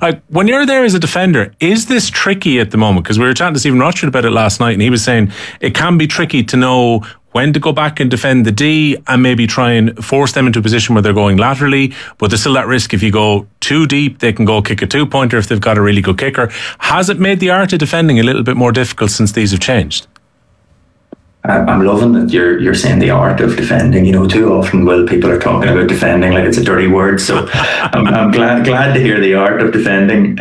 Like, when you're there as a defender, is this tricky at the moment? Because we were chatting to Stephen Rochford about it last night, and he was saying it can be tricky to know when to go back and defend the D and maybe try and force them into a position where they're going laterally, but there's still that risk if you go too deep, they can go kick a 2-pointer if they've got a really good kicker. Has it made the art of defending a little bit more difficult since these have changed? I'm loving that you're saying the art of defending. Too often, people are talking about defending like it's a dirty word. So I'm glad to hear the art of defending.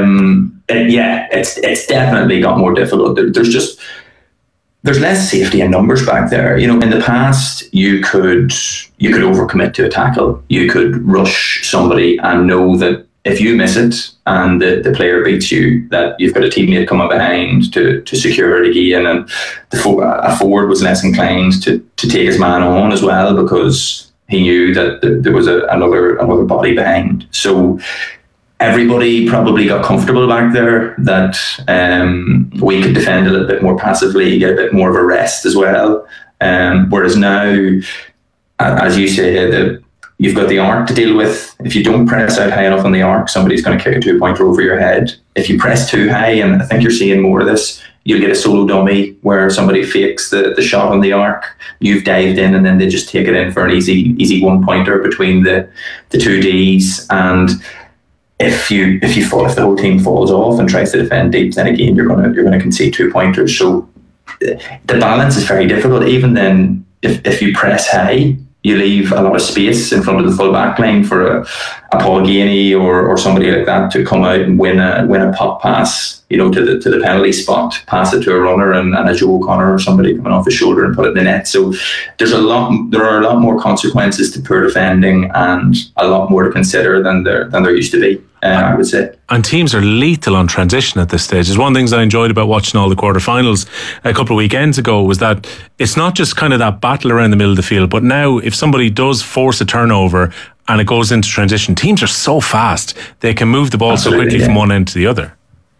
It's definitely got more difficult. There's less safety in numbers back there. In the past, you could overcommit to a tackle. You could rush somebody and know that if you miss it and the player beats you, that you've got a teammate coming behind to secure it again. And a forward was less inclined to take his man on as well, because he knew that there was another body behind. So everybody probably got comfortable back there that we could defend a little bit more passively, get a bit more of a rest as well. Whereas now, as you say, you've got the arc to deal with. If you don't press out high enough on the arc, somebody's going to kick a 2-pointer over your head. If you press too high, and I think you're seeing more of this, you'll get a solo dummy where somebody fakes the shot on the arc. You've dived in, and then they just take it in for an easy 1-pointer between the two Ds. And if the whole team falls off and tries to defend deep, then again you're going to concede 2-pointers. So the balance is very difficult. Even then, if you press high, you leave a lot of space in front of the full back line for a Paul Geaney or somebody like that to come out and win a pop pass, to the penalty spot, pass it to a runner and a Joe O'Connor or somebody coming off his shoulder and put it in the net. So there are a lot more consequences to poor defending and a lot more to consider than there used to be. I would say. And teams are lethal on transition at this stage. It's one of the things I enjoyed about watching all the quarterfinals a couple of weekends ago was that it's not just kind of that battle around the middle of the field, but now if somebody does force a turnover and it goes into transition, teams are so fast. They can move the ball so quickly from one end to the other.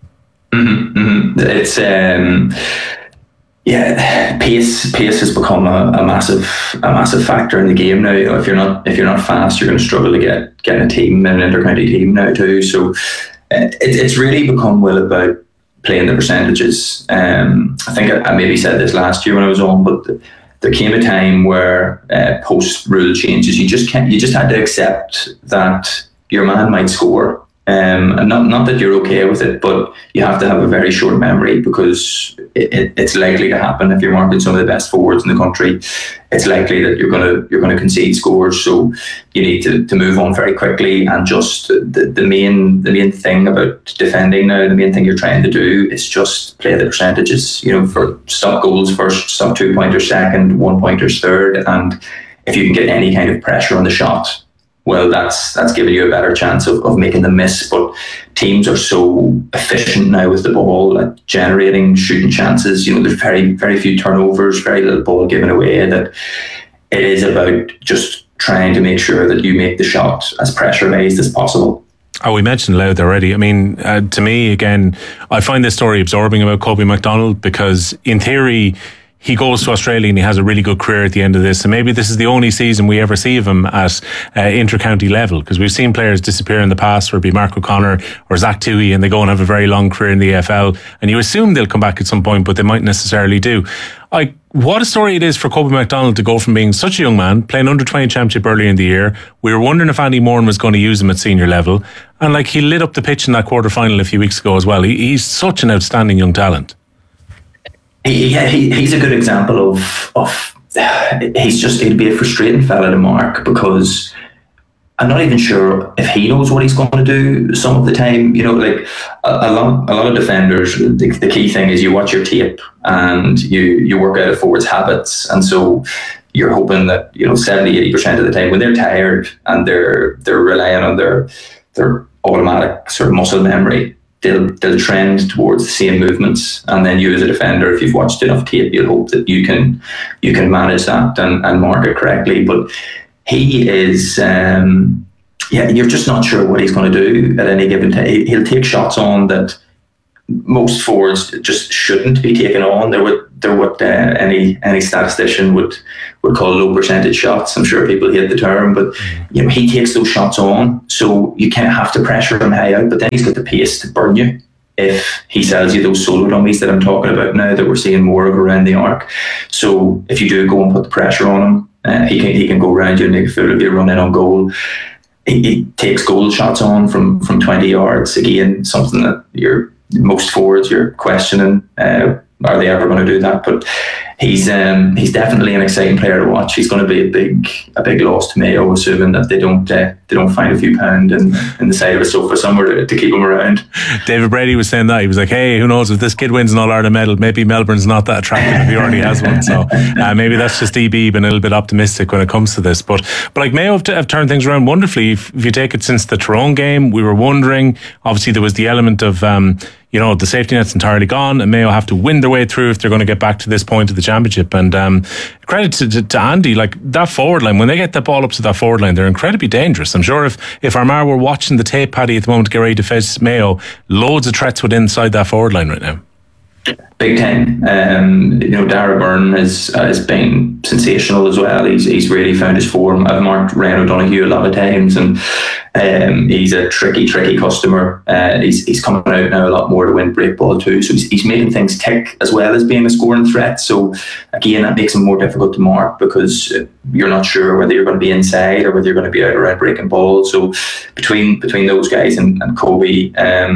It's pace has become a massive factor in the game now. If you're not fast, you're going to struggle to get a team, an inter-county team now too. So it's really become about playing the percentages. I think I maybe said this last year when I was on, but there came a time where post rule changes, you just had to accept that your man might score. And not that you're okay with it, but you have to have a very short memory, because it's likely to happen if you're marking some of the best forwards in the country. It's likely that you're gonna concede scores, so you need to move on very quickly. And just the main thing about defending now, the main thing you're trying to do is just play the percentages. For stop goals first, stop 2-pointers second, 1-pointers third, and if you can get any kind of pressure on the shot, well, that's giving you a better chance of making the miss. But teams are so efficient now with the ball at generating shooting chances. There's very, very few turnovers, very little ball given away, that it is about just trying to make sure that you make the shot as pressurized as possible. Oh, we mentioned Louth already. I mean, to me, again, I find this story absorbing about Kobe MacDonald, because in theory, he goes to Australia and he has a really good career at the end of this. And maybe this is the only season we ever see of him at inter-county level, because we've seen players disappear in the past, where it'd be Mark O'Connor or Zach Toohey, and they go and have a very long career in the AFL. And you assume they'll come back at some point, but they mightn't necessarily do. What a story it is for Kobe MacDonald to go from being such a young man, playing under-20 championship earlier in the year. We were wondering if Andy Moran was going to use him at senior level. And he lit up the pitch in that quarter-final a few weeks ago as well. He's such an outstanding young talent. He's a good example of he'd be a frustrating fella to mark, because I'm not even sure if he knows what he's going to do some of the time. A lot of defenders, the key thing is you watch your tape and you work out a forward's habits, and so you're hoping that 70-80% of the time when they're tired and they're relying on their automatic sort of muscle memory, they'll trend towards the same movements. And then you as a defender, if you've watched enough tape, you'll hope that you can manage that and mark it correctly. But he is, you're just not sure what he's going to do at any given time. He'll take shots on that most forwards just shouldn't be taken on. They're what any statistician would call low percentage shots. I'm sure people hate the term, but he takes those shots on, so you kind of have to pressure him high out. But then he's got the pace to burn you if he sells you those solo dummies that I'm talking about now, that we're seeing more of around the arc. So if you do go and put the pressure on him, he can go around you and make a fool of you, run in on goal. He takes goal shots on from 20 yards. Again, something that most forwards you're questioning, are they ever going to do that? But he's definitely an exciting player to watch. He's going to be a big loss to Mayo, assuming that they don't find a few pound in the side of a sofa somewhere to keep him around. David Brady was saying that. He was like, hey, who knows, if this kid wins an All-Ireland medal, maybe Melbourne's not that attractive if he already has one. So maybe that's just EB being a little bit optimistic when it comes to this. But like Mayo have turned things around wonderfully. If you take it since the Tyrone game, we were wondering, obviously there was the element of the safety net's entirely gone, and Mayo have to win their way through if they're going to get back to this point of the championship. And credit to Andy, like that forward line, when they get the ball up to that forward line, they're incredibly dangerous. I'm sure if Armagh were watching the tape, Paddy, at the moment to get ready to face Mayo, loads of threats would inside that forward line right now. Big time. Dara Byrne has been sensational as well. He's really found his form. I've marked Ryan O'Donoghue a lot of times, and he's a tricky customer. He's coming out now a lot more to win break ball too. So he's making things tick as well as being a scoring threat. So again, that makes him more difficult to mark, because you're not sure whether you're going to be inside or whether you're going to be out around breaking ball. So between those guys and Kobe,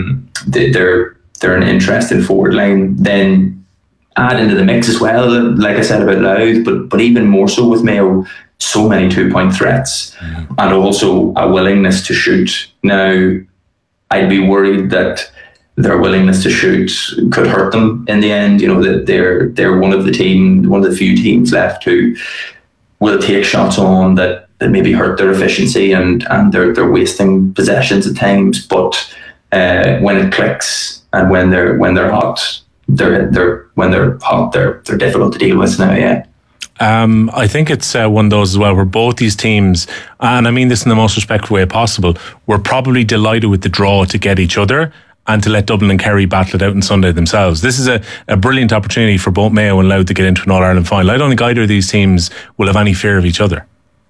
they're an interesting forward line. Then add into the mix as well, like I said about Louth, but even more so with Mayo, so many 2-point threats, and also a willingness to shoot. Now, I'd be worried that their willingness to shoot could hurt them in the end. That they're one of the few teams left who will take shots on that maybe hurt their efficiency, and they're wasting possessions at times. But when it clicks, and when they're hot, they're difficult to deal with now. Yeah. I think it's one of those as well where both these teams, and I mean this in the most respectful way possible, were probably delighted with the draw to get each other and to let Dublin and Kerry battle it out on Sunday themselves. This is a brilliant opportunity for both Mayo and Louth to get into an All-Ireland final. I don't think either of these teams will have any fear of each other.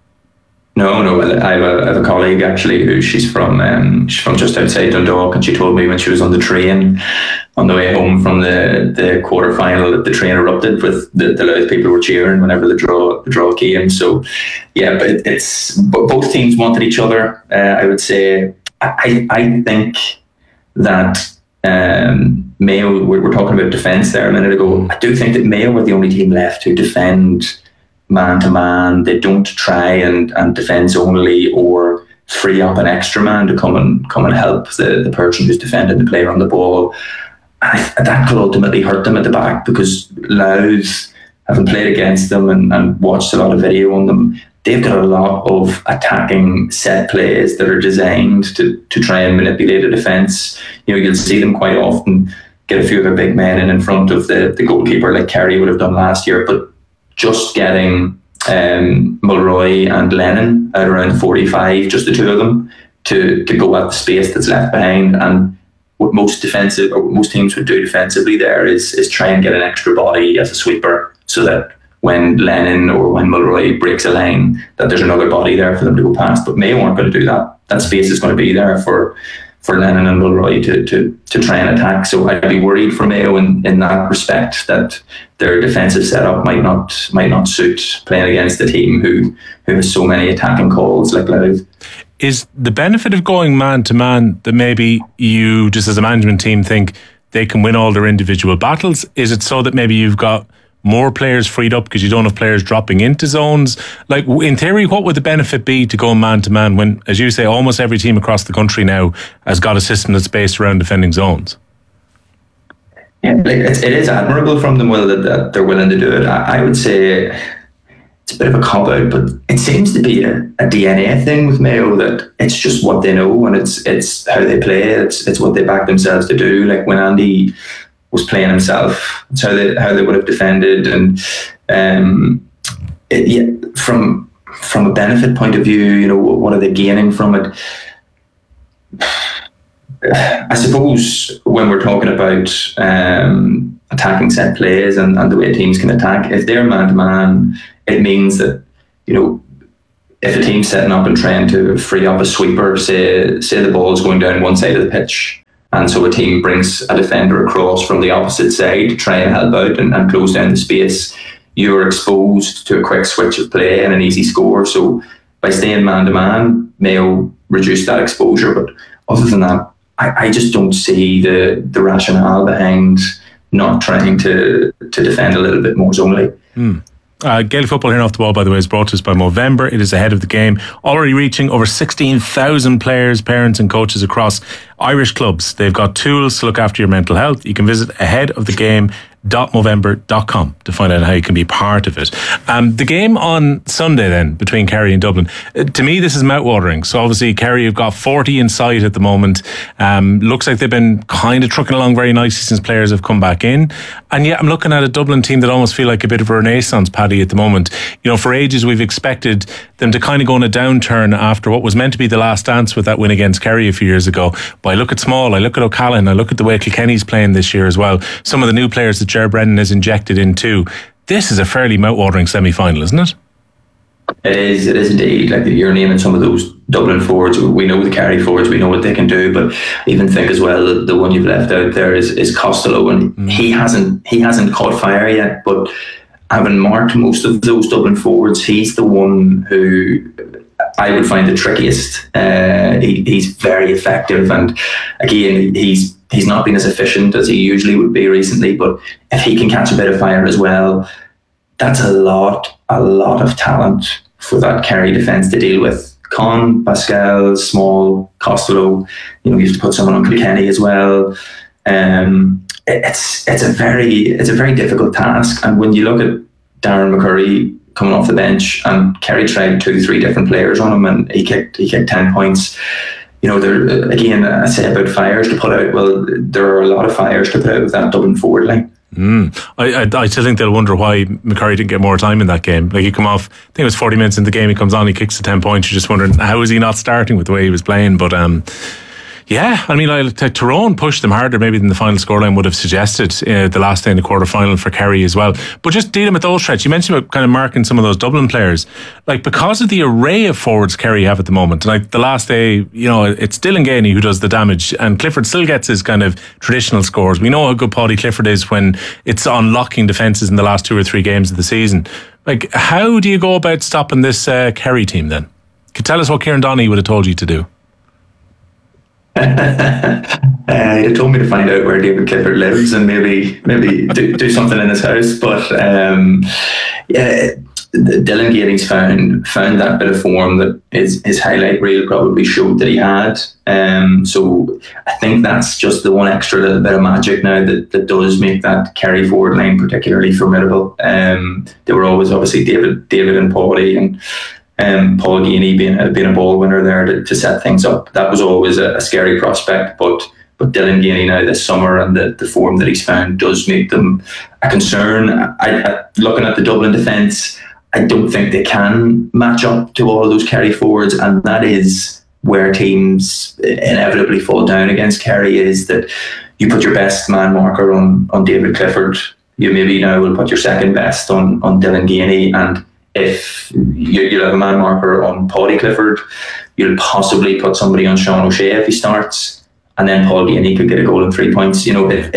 No. I have a colleague actually who she's from just outside Dundalk, and she told me when she was on the train on the way home from the quarter final that the train erupted with the Louth people were cheering whenever the draw came. So yeah, but both teams wanted each other. I would say I think that Mayo, we were talking about defence there a minute ago. I do think that Mayo were the only team left who defend man to man. They don't try and defend only or free up an extra man to come and help the person who's defending the player on the ball. And that could ultimately hurt them at the back, because Louth, having played against them and watched a lot of video on them, they've got a lot of attacking set plays that are designed to try and manipulate a defence. You'll see them quite often get a few of their big men in front of the goalkeeper, like Kerry would have done last year, but just getting Mulroy and Lennon at around 45, just the two of them, to go at the space that's left behind. And what most teams would do defensively there is try and get an extra body as a sweeper, so that when Lennon or when Mulroy breaks a line, that there's another body there for them to go past. But Mayo aren't going to do that. That space is going to be there for Lennon and Mulroy to try and attack. So I'd be worried for Mayo in that respect, that their defensive setup might not suit playing against a team who has so many attacking calls like Louth. Is the benefit of going man to man that maybe you, just as a management team, think they can win all their individual battles? Is it so that maybe you've got more players freed up because you don't have players dropping into zones? Like, in theory, what would the benefit be to go man to man when, as you say, almost every team across the country now has got a system that's based around defending zones? Yeah, it is admirable from them, Will, that they're willing to do it. I would say it's a bit of a cop-out, but it seems to be a DNA thing with Mayo, that it's just what they know, and it's how they play. It's what they back themselves to do. Like when Andy was playing himself, it's how they would have defended. And from a benefit point of view, what are they gaining from it? I suppose when we're talking about attacking set plays and the way teams can attack, if they're man-to-man, it means that, if a team's setting up and trying to free up a sweeper, say the ball is going down one side of the pitch, and so a team brings a defender across from the opposite side to try and help out and close down the space, you're exposed to a quick switch of play and an easy score. So by staying man-to-man, Mayo reduce that exposure. But other than that, I just don't see the rationale behind not trying to defend a little bit more zonally. Gaelic Football Here and Off the Ball, by the way, is brought to us by Movember. It is ahead of the game, already reaching over 16,000 players, parents and coaches across Irish clubs. They've got tools to look after your mental health. You can visit aheadofthegame.movember.com to find out how you can be part of it. The game on Sunday then between Kerry and Dublin, to me this is mouthwatering. So obviously Kerry have got 40 in sight at the moment. Looks like they've been kind of trucking along very nicely since players have come back in, and yet I'm looking at a Dublin team that almost feel like a bit of a renaissance, Paddy, at the moment. For ages we've expected them to kind of go on a downturn after what was meant to be the last dance with that win against Kerry a few years ago. But I look at Small, I look at O'Callaghan, I look at the way Kilkenny's playing this year as well, some of the new players that Ger Brennan has injected in too. This is a fairly mouthwatering semi-final, isn't it? It is indeed. Like, you're naming some of those Dublin forwards. We know the Kerry forwards, we know what they can do, but I even think as well that the one you've left out there is Costello, and he hasn't caught fire yet, but having marked most of those Dublin forwards, he's the one who I would find the trickiest. He's very effective, and again, he's not been as efficient as he usually would be recently, but if he can catch a bit of fire as well, that's a lot of talent for that Kerry defence to deal with. Con, Pascal, Small, Costello, you have to put someone on Kilkenny as well. It's a very difficult task, and when you look at Darren McCurry coming off the bench, and Kerry tried 2-3 different players on him, and he kicked 10 points. There again, I say about fires to put out. Well, there are a lot of fires to put out with that Dublin forward line. I still think they'll wonder why McCurry didn't get more time in that game. Like, he come off, I think it was 40 minutes in the game, he comes on, he kicks the 10 points. You're just wondering, how is he not starting with the way he was playing? But yeah, I mean, Tyrone pushed them harder maybe than the final scoreline would have suggested the last day in the quarter-final for Kerry as well. But just dealing with those threats, you mentioned about kind of marking some of those Dublin players. Like, because of the array of forwards Kerry have at the moment, like the last day, it's Dylan Gainey who does the damage, and Clifford still gets his kind of traditional scores. We know how good Paddy Clifford is when it's unlocking defences in the last 2 or 3 games of the season. Like, how do you go about stopping this Kerry team then? Tell us what Kieran Donaghy would have told you to do. He told me to find out where David Clifford lives and maybe do something in his house. But Dylan Gainey's found that bit of form that his highlight reel probably showed that he had. So I think that's just the one extra little bit of magic now that does make that Kerry forward line particularly formidable. They were always obviously David and Paddy, and Paul Gainey being a ball winner there to set things up. That was always a scary prospect, but Dylan Gainey now this summer and the form that he's found does make them a concern. Looking at the Dublin defence, I don't think they can match up to all of those Kerry forwards, and that is where teams inevitably fall down against Kerry, is that you put your best man marker on David Clifford, you maybe now will put your second best on Dylan Gainey, and if you'll have a man marker on Paddy Clifford, you'll possibly put somebody on Sean O'Shea if he starts, and then Paul Gainey could get a goal and 3 points.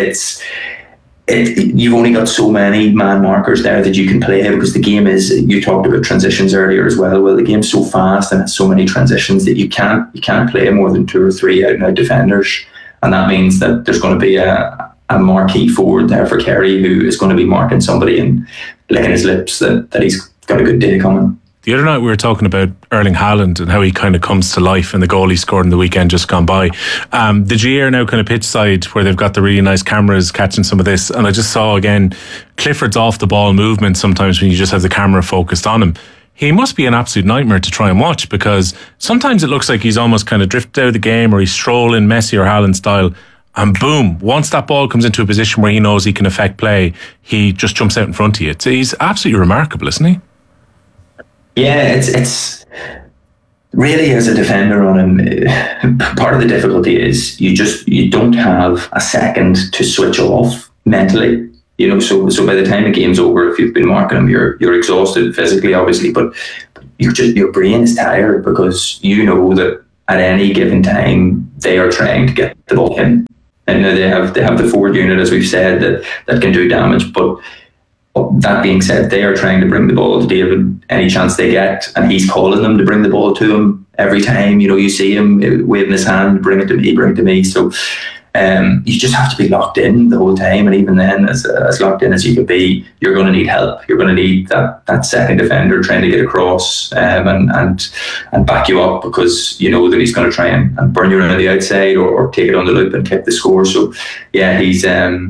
You've only got so many man markers there that you can play, because the game is, you talked about transitions earlier as well. Well, the game's so fast and has so many transitions that you can't play more than 2 or 3 out and out defenders, and that means that there's going to be a marquee forward there for Kerry who is going to be marking somebody and licking his lips that he's got a good day coming. The other night we were talking about Erling Haaland and how he kind of comes to life and the goal he scored in the weekend just gone by. The GA are now kind of pitch side where they've got the really nice cameras catching some of this, and I just saw again Clifford's off the ball movement sometimes when you just have the camera focused on him. He must be an absolute nightmare to try and watch, because sometimes it looks like he's almost kind of drifted out of the game, or he's strolling Messi or Haaland style, and boom, once that ball comes into a position where he knows he can affect play, he just jumps out in front of you. He's absolutely remarkable, isn't he? Yeah, it's really, as a defender on him, part of the difficulty is you don't have a second to switch off mentally. So by the time the game's over, if you've been marking him, you're exhausted physically, obviously, but your brain is tired, because you know that at any given time they are trying to get the ball in, and they have the forward unit, as we've said, that can do damage. But that being said, they are trying to bring the ball to David any chance they get, and he's calling them to bring the ball to him every time. You see him waving his hand, bring it to me. So you just have to be locked in the whole time, and even then, as locked in as you could be, you're going to need help. You're going to need that second defender trying to get across and back you up, because you know that he's going to try and burn you around the outside or take it on the loop and kick the score. So yeah, he's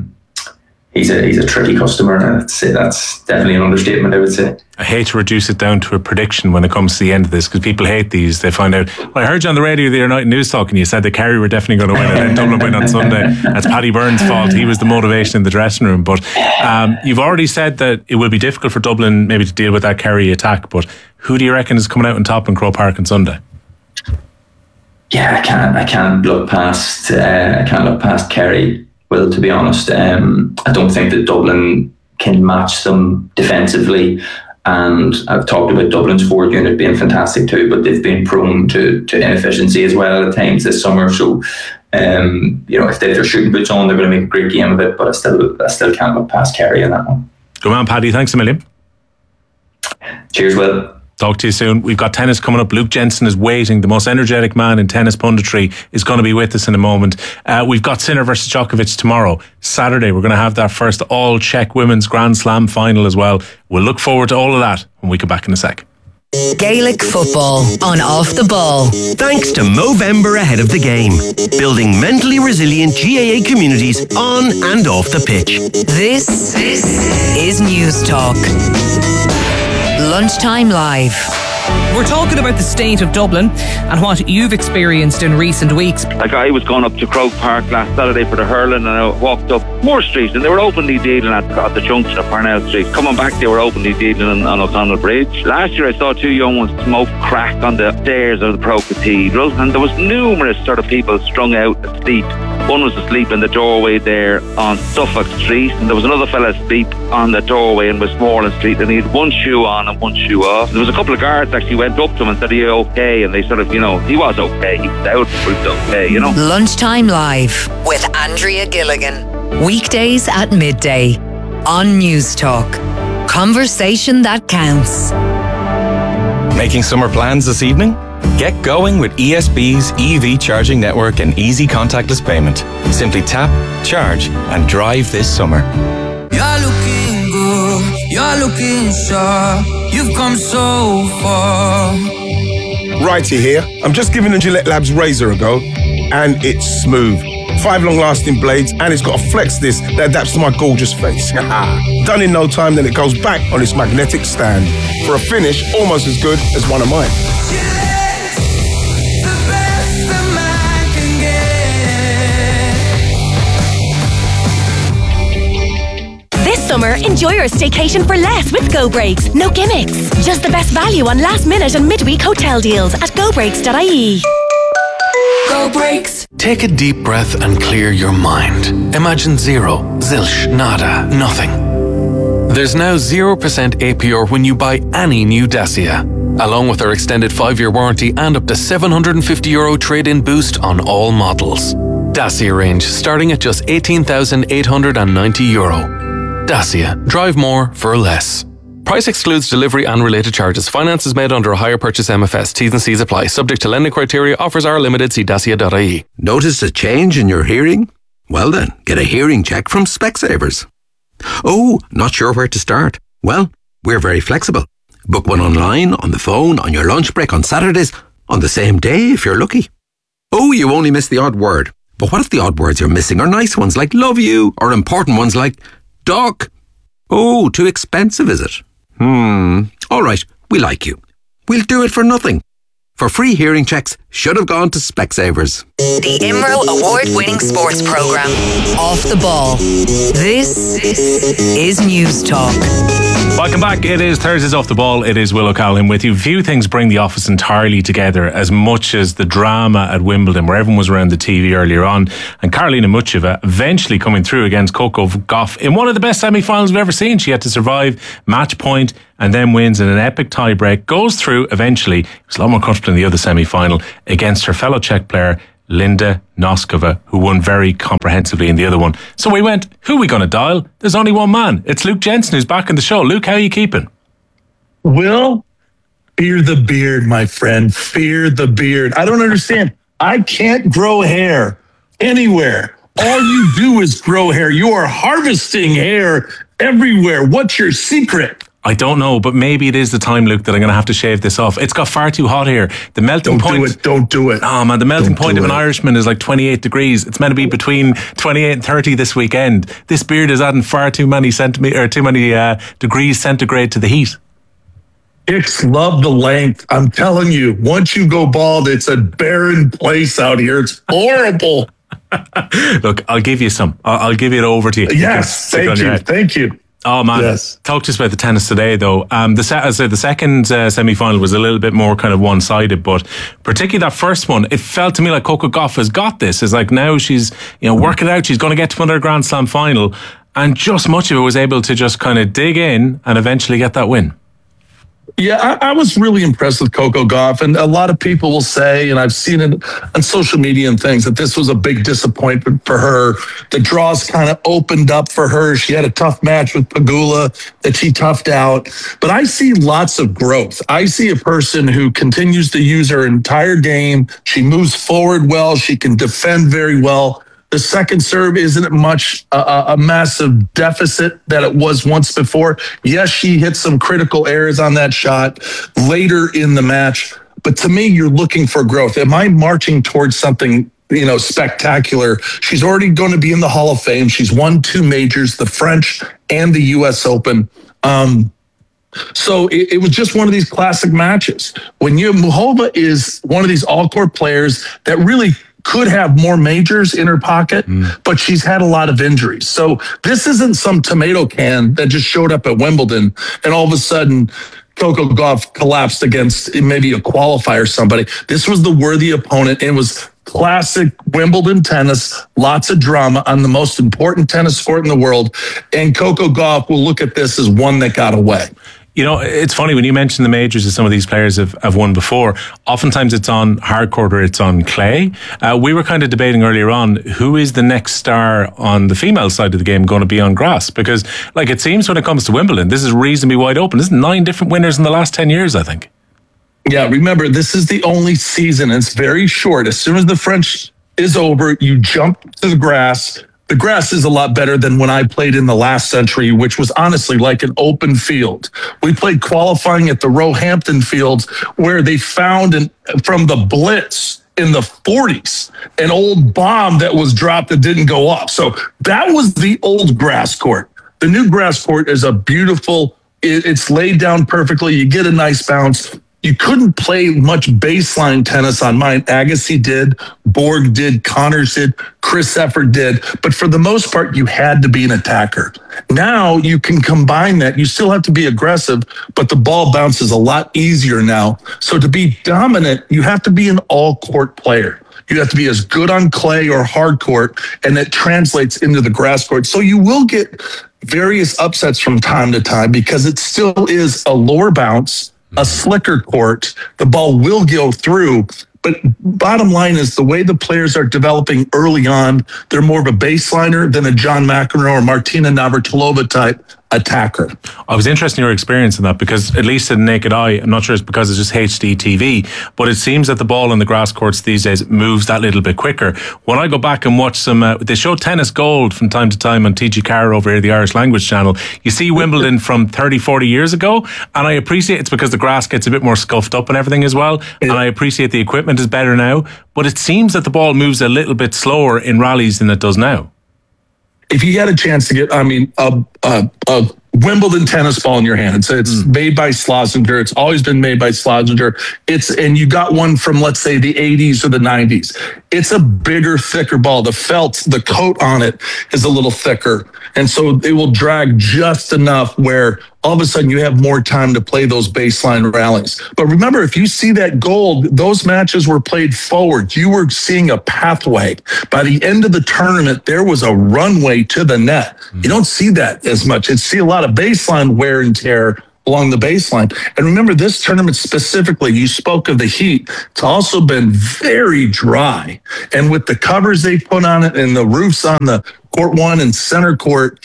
a tricky customer, and I'd say that's definitely an understatement, I would say. I hate to reduce it down to a prediction when it comes to the end of this, because people hate these. They find out, I heard you on the radio the other night in News Talk, and you said that Kerry were definitely going to win, and then Dublin win on Sunday. That's Paddy Byrne's fault. He was the motivation in the dressing room. But you've already said that it will be difficult for Dublin maybe to deal with that Kerry attack, but who do you reckon is coming out on top in Croke Park on Sunday? Yeah, I can't look past Kerry. Well, to be honest, I don't think that Dublin can match them defensively, and I've talked about Dublin's forward unit being fantastic too, but they've been prone to inefficiency as well at times this summer. So, if they're shooting boots on, they're going to make a great game of it. But I still can't look past Kerry on that one. Go on, Paddy. Thanks a million. Cheers, Will. Talk to you soon. We've got tennis coming up. Luke Jensen is waiting. The most energetic man in tennis punditry is going to be with us in a moment. We've got Sinner versus Djokovic tomorrow. Saturday, we're going to have that first all-Czech women's Grand Slam final as well. We'll look forward to all of that when we come back in a sec. Gaelic football on Off the Ball. Thanks to Movember ahead of the game. Building mentally resilient GAA communities on and off the pitch. This is News Talk. Lunchtime Live. We're talking about the state of Dublin and what you've experienced in recent weeks. Like, I was going up to Croke Park last Saturday for the hurling, and I walked up Moore Street, and they were openly dealing at the junction of Parnell Street. Coming back, they were openly dealing on O'Connell Bridge. Last year I saw two young ones smoke crack on the stairs of the Pro Cathedral, and there was numerous sort of people strung out asleep. One was asleep in the doorway there on Suffolk Street, and there was another fella asleep on the doorway in Westmoreland Street, and he had one shoe on and one shoe off. There was a couple of guards actually went up to him and said, "Are you okay?" And they sort of, he was okay. He was out, but he was okay, Lunchtime Live with Andrea Gilligan. Weekdays at midday on News Talk. Conversation that counts. Making summer plans this evening? Get going with ESB's EV charging network and easy contactless payment. Simply tap, charge, and drive this summer. You're looking good, you're looking sharp. You've come so far. Righty here. I'm just giving the Gillette Labs razor a go, and it's smooth. 5 long-lasting blades, and it's got a flex disc that adapts to my gorgeous face. Done in no time, then it goes back on its magnetic stand for a finish almost as good as one of mine. Summer, enjoy your staycation for less with Go Breaks. No gimmicks. Just the best value on last minute and midweek hotel deals at gobreaks.ie. Go Breaks. Take a deep breath and clear your mind. Imagine zero, zilch, nada, nothing. There's now 0% APR when you buy any new Dacia, along with our extended 5-year warranty and up to €750 trade-in boost on all models. Dacia range starting at just €18,890. Dacia. Drive more for less. Price excludes delivery and related charges. Finance is made under a hire purchase MFS. T's and C's apply. Subject to lending criteria. Offers are limited. See dacia.ie. Notice a change in your hearing? Well then, get a hearing check from Specsavers. Oh, not sure where to start? Well, we're very flexible. Book one online, on the phone, on your lunch break, on Saturdays, on the same day if you're lucky. Oh, you only missed the odd word. But what if the odd words you're missing are nice ones like love you, or important ones like Doc. Oh, too expensive, is it? All right, we like you. We'll do it for nothing. For free hearing checks, should have gone to Specsavers. The IMRO award-winning sports programme, Off the Ball. This is News Talk. Welcome back. It is Thursdays Off the Ball. It is Will O'Callaghan with you. Few things bring the office entirely together as much as the drama at Wimbledon, where everyone was around the TV earlier on, and Karolina Muchova eventually coming through against Coco Gauff in one of the best semi-finals we've ever seen. She had to survive match point and then wins in an epic tie-break, goes through eventually. It was a lot more comfortable in the other semi-final against her fellow Czech player Linda Noskova, who won very comprehensively in the other one. So we went, who are we going to dial? There's only one man. It's Luke Jensen, who's back in the show. Luke, how are you keeping? Will, fear the beard, my friend. Fear the beard. I don't understand. I can't grow hair anywhere. All you do is grow hair. You are harvesting hair everywhere. What's your secret? I don't know, but maybe it is the time, Luke, that I'm going to have to shave this off. It's got far too hot here. The melting point... Don't do it. Oh, man, the melting point of an Irishman is like 28 degrees. It's meant to be between 28 and 30 this weekend. This beard is adding far too many degrees centigrade to the heat. Chicks love the length. I'm telling you, once you go bald, it's a barren place out here. It's horrible. Look, I'll give you some. I'll give it over to you. Yes, thank you. Oh, man. Yes. Talk to us about the tennis today, though. The second semi-final was a little bit more kind of one-sided, but particularly that first one, it felt to me like Coco Gauff has got this. It's like now she's, working out. She's going to get to another Grand Slam final. And just Muchova was able to just kind of dig in and eventually get that win. Yeah, I was really impressed with Coco Gauff, and a lot of people will say, and I've seen it on social media and things, that this was a big disappointment for her. The draws kind of opened up for her. She had a tough match with Pegula that she toughed out, but I see lots of growth. I see a person who continues to use her entire game. She moves forward well. She can defend very well. The second serve isn't much a massive deficit that it was once before. Yes, she hit some critical errors on that shot later in the match. But to me, you're looking for growth. Am I marching towards something, spectacular? She's already going to be in the Hall of Fame. She's won 2 majors, the French and the U.S. Open. So it was just one of these classic matches. Muchova is one of these all-court players that really could have more majors in her pocket, but she's had a lot of injuries. So this isn't some tomato can that just showed up at Wimbledon and all of a sudden Coco Gauff collapsed against maybe a qualifier or somebody. This was the worthy opponent. It was classic Wimbledon tennis, lots of drama on the most important tennis sport in the world. And Coco Gauff will look at this as one that got away. It's funny when you mention the majors that some of these players have won before. Oftentimes it's on hard court or it's on clay. We were kind of debating earlier on who is the next star on the female side of the game going to be on grass, because it seems when it comes to Wimbledon, this is reasonably wide open. This is 9 different winners in the last 10 years, I think. Yeah, remember, this is the only season. It's very short. As soon as the French is over, you jump to the grass. The grass is a lot better than when I played in the last century, which was honestly like an open field. We played qualifying at the Roehampton Fields, where they found from the Blitz in the 40s, an old bomb that was dropped that didn't go off. So that was the old grass court. The new grass court is a beautiful, it's laid down perfectly. You get a nice bounce. You couldn't play much baseline tennis on mine. Agassi did, Borg did, Connors did, Chris Efford did. But for the most part, you had to be an attacker. Now you can combine that. You still have to be aggressive, but the ball bounces a lot easier now. So to be dominant, you have to be an all-court player. You have to be as good on clay or hard court, and it translates into the grass court. So you will get various upsets from time to time because it still is a lower bounce, a slicker court. The ball will go through, but bottom line is the way the players are developing early on, they're more of a baseliner than a John McEnroe or Martina Navratilova type attacker. I was interested in your experience in that because, at least in the naked eye, I'm not sure it's because it's just HD TV, but it seems that the ball in the grass courts these days moves that little bit quicker. When I go back and watch some, they show Tennis Gold from time to time on TG Carr over here, the Irish language channel. You see Wimbledon from 30, 40 years ago, and I appreciate it's because the grass gets a bit more scuffed up and everything as well, and I appreciate the equipment is better now, but it seems that the ball moves a little bit slower in rallies than it does now. If you had a chance to get, a Wimbledon tennis ball in your hand, it's made by Schlesinger. It's always been made by Schlesinger. And you got one from, let's say, the 80s or the 90s. It's a bigger, thicker ball. The felt, the coat on it is a little thicker. And so it will drag just enough where all of a sudden you have more time to play those baseline rallies. But remember, if you see that gold, those matches were played forward. You were seeing a pathway. By the end of the tournament, there was a runway to the net. You don't see that as much. You see a lot of baseline wear and tear along the baseline. And remember, this tournament specifically, you spoke of the heat. It's also been very dry. And with the covers they put on it and the roofs on the court one and center court,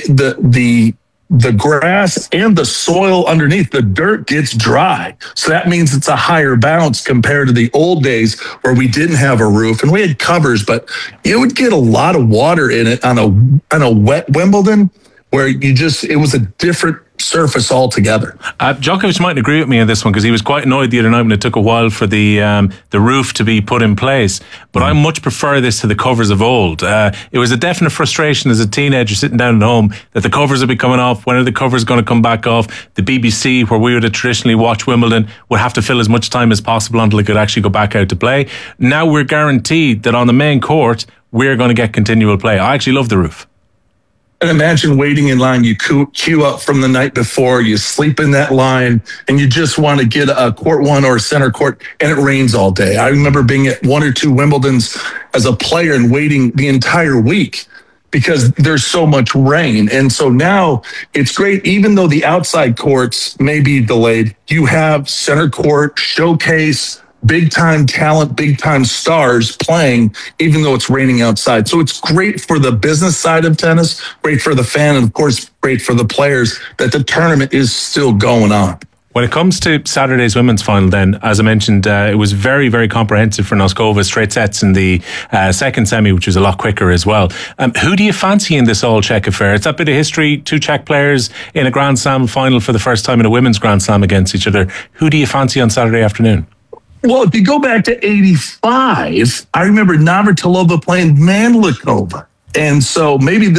the grass and the soil underneath, the dirt gets dry. So that means it's a higher bounce compared to the old days where we didn't have a roof and we had covers, but it would get a lot of water in it on a wet Wimbledon where it was a different surface altogether. Djokovic might agree with me on this one because he was quite annoyed the other night when it took a while for the roof to be put in place. But I much prefer this to the covers of old. It was a definite frustration as a teenager sitting down at home that the covers would be coming off. When are the covers going to come back off? The BBC, where we would have traditionally watched Wimbledon, would have to fill as much time as possible until it could actually go back out to play. Now we're guaranteed that on the main court, we're going to get continual play. I actually love the roof. And imagine waiting in line, you queue up from the night before, you sleep in that line, and you just want to get a court one or a center court, and it rains all day. I remember being at one or two Wimbledons as a player and waiting the entire week because there's so much rain. And so now it's great, even though the outside courts may be delayed, you have center court, showcase, big-time talent, big-time stars playing, even though it's raining outside. So it's great for the business side of tennis, great for the fan, and of course, great for the players that the tournament is still going on. When it comes to Saturday's women's final then, as I mentioned, it was very, very comprehensive for Noskova, straight sets in the second semi, which was a lot quicker as well. Who do you fancy in this all-Czech affair? It's that bit of history, two Czech players in a Grand Slam final for the first time in a women's Grand Slam against each other. Who do you fancy on Saturday afternoon? Well, if you go back to 85, I remember Navratilova playing Mandlikova. And so maybe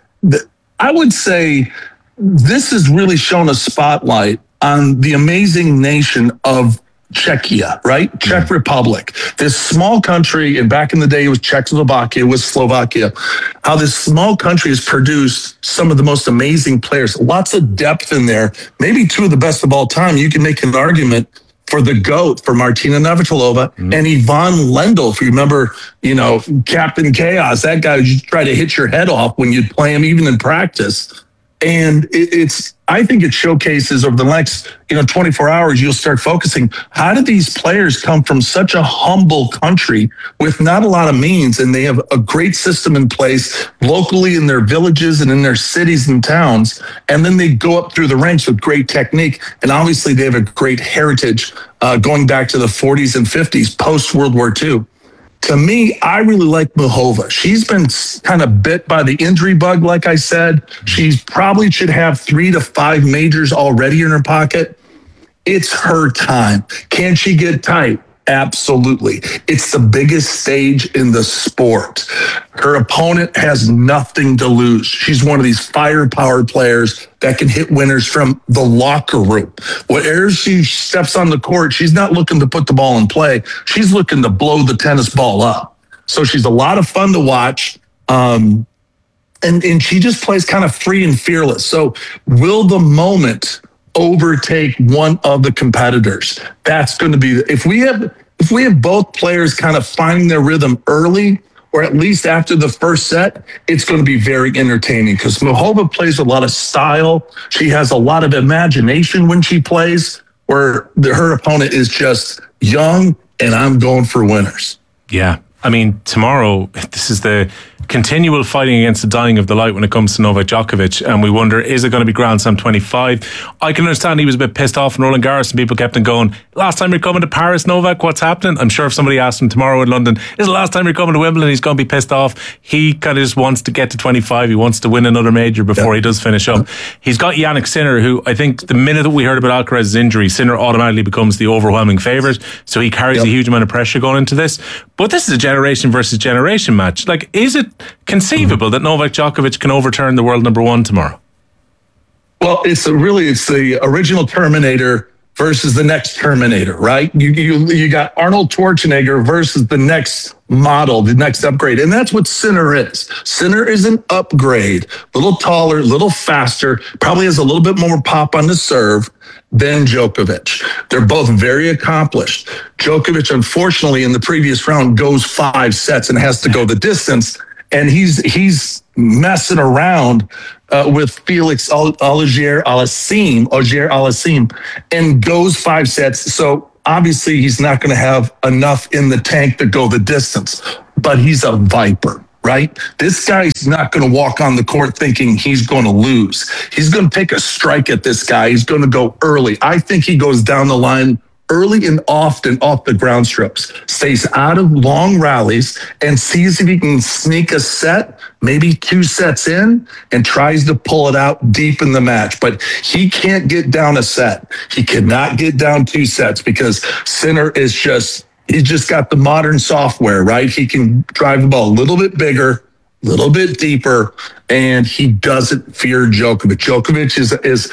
I would say this has really shown a spotlight on the amazing nation of Czechia, right? Czech Republic, this small country, and back in the day it was Czechoslovakia, it was Slovakia, how this small country has produced some of the most amazing players, lots of depth in there, maybe two of the best of all time. You can make an argument for the GOAT, for Martina Navratilova and Ivan Lendl. If you remember, Captain Chaos, that guy would try to hit your head off when you'd play him, even in practice. And I think it showcases over the next, 24 hours, you'll start focusing. How did these players come from such a humble country with not a lot of means, and they have a great system in place locally in their villages and in their cities and towns, and then they go up through the ranks with great technique, and obviously they have a great heritage going back to the 40s and 50s, post-World War II. To me, I really like Muchova. She's been kind of bit by the injury bug, like I said. She probably should have 3 to 5 majors already in her pocket. It's her time. Can she get tight? Absolutely. It's the biggest stage in the sport. Her opponent has nothing to lose. She's one of these firepower players that can hit winners from the locker room. Wherever she steps on the court, she's not looking to put the ball in play. She's looking to blow the tennis ball up. So she's a lot of fun to watch. And she just plays kind of free and fearless. So will the moment overtake one of the competitors? That's going to be, if we have both players kind of finding their rhythm early, or at least after the first set, it's going to be very entertaining because Muchova plays a lot of style. She has a lot of imagination when she plays, where her opponent is just young, and I'm going for winners. Yeah. I mean, tomorrow, this is the continual fighting against the dying of the light when it comes to Novak Djokovic, and we wonder, is it going to be Grand Slam 25? I can understand he was a bit pissed off in Roland Garros, and people kept on going, last time you're coming to Paris, Novak, what's happening? I'm sure if somebody asked him tomorrow in London, is the last time you're coming to Wimbledon, he's going to be pissed off. He kind of just wants to get to 25. He wants to win another major before he does finish up. He's got Jannik Sinner, who I think the minute that we heard about Alcaraz's injury, Sinner automatically becomes the overwhelming favourite, so he carries a huge amount of pressure going into this. But this is a generation versus generation match. Like, is it conceivable that Novak Djokovic can overturn the world number one tomorrow? Well, it's the original Terminator versus the next Terminator, right? You got Arnold Schwarzenegger versus the next model, the next upgrade. And that's what Sinner is. Sinner is an upgrade, a little taller, a little faster, probably has a little bit more pop on the serve than Djokovic. They're both very accomplished. Djokovic, unfortunately, in the previous round goes 5 sets and has to go the distance. And he's messing around with Felix Auger-Aliassime and goes 5 sets. So obviously he's not going to have enough in the tank to go the distance, but he's a viper, right? This guy's not going to walk on the court thinking he's going to lose. He's going to take a strike at this guy. He's going to go early. I think he goes down the line early and often off the ground strokes, stays out of long rallies, and sees if he can sneak a set, maybe 2 sets in, and tries to pull it out deep in the match. But he can't get down a set. He cannot get down 2 sets because Sinner is he's just got the modern software, right? He can drive the ball a little bit bigger, a little bit deeper, and he doesn't fear Djokovic. Djokovic is